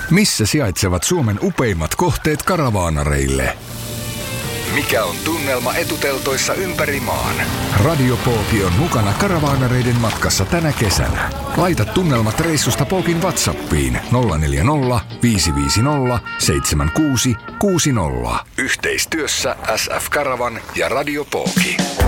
Missä sijaitsevat Suomen upeimmat kohteet karavaanareille? Mikä on tunnelma etuteltoissa ympäri maan? Radio Pooki on mukana karavaanareiden matkassa tänä kesänä. Laita tunnelmat reissusta Pookin WhatsAppiin 040 550 7660. Yhteistyössä SF Karavan ja Radio Pooki.